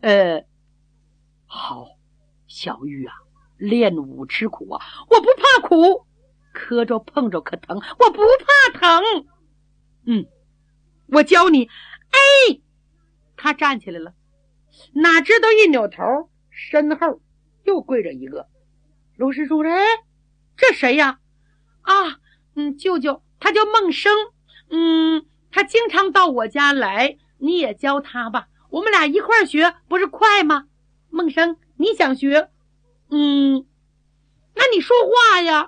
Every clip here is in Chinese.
好，小玉啊，练武吃苦啊，我不怕苦，磕着碰着可疼，我不怕疼。我教你。哎，他站起来了，哪知道一扭头，身后又跪着一个。罗师叔说：“哎，这谁呀？”啊，舅舅，他叫孟生，他经常到我家来，你也教他吧，我们俩一块儿学，不是快吗？孟生，你想学？那你说话呀。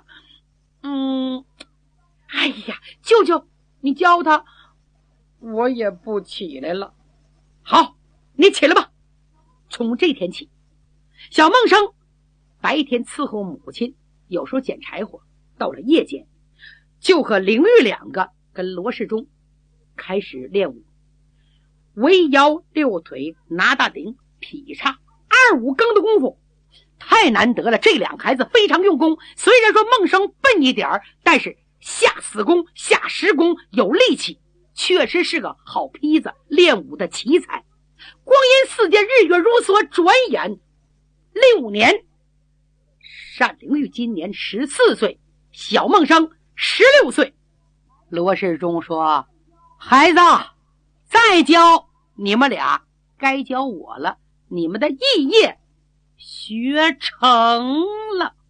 哎呀，舅舅，你教他，我也不起来了。好，你起来吧。从这天起，小孟生白天伺候母亲，有时候捡柴火，到了夜间就和灵玉两个跟罗世忠开始练武，围腰六腿拿大顶劈叉2、5更的功夫，太难得了。这两个孩子非常用功，虽然说孟生笨一点，但是下死功下实功，有力气，确实是个好坯子，练武的奇才。光阴似箭，日月如梭，转眼6年，单灵玉今年14岁，小孟生16岁。罗世忠说：“孩子，再教你们俩该教我了，你们的艺业学成了。”